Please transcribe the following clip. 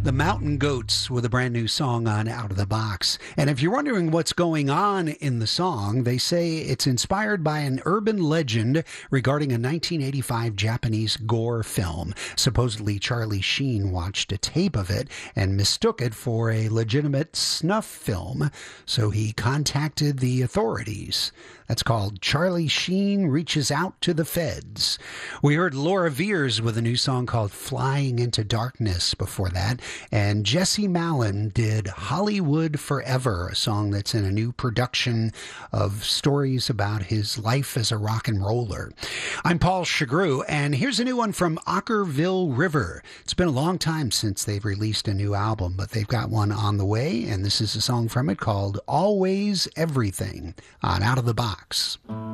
The Mountain Goats with a brand new song on Out of the Box. And if you're wondering what's going on in the song, they say it's inspired by an urban legend regarding a 1985 Japanese gore film. Supposedly, Charlie Sheen watched a tape of it and mistook it for a legitimate snuff film, so he contacted the authorities. That's called Charlie Sheen Reaches Out to the Feds. We heard Laura Veers with a new song called Flying into Darkness before that. And Jesse Malin did Hollywood Forever, a song that's in a new production of stories about his life as a rock and roller. I'm Paul Chagru, and here's a new one from Ockerville River. It's been a long time since they've released a new album, but they've got one on the way, and this is a song from it called Always Everything on Out of the Box.